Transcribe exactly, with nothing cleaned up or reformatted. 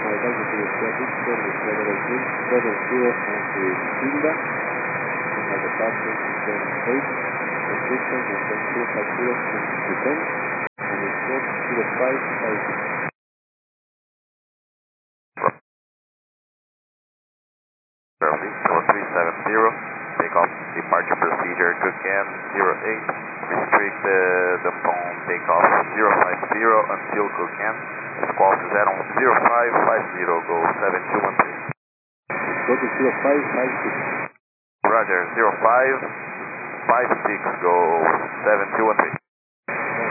My altitude is Square Victor, with level three, level zero and the Hilda. And my departure is ten eight, position maintain zero five zero to ten, and it's four zero five five six. four three seven zero, takeoff departure procedure, Cookend zero eight, restrict the, the phone takeoff zero five zero until Cookend, squawk zero zero five five zero, go seven two one three. Go to zero five five six. Roger, zero five five six, go seven two one three.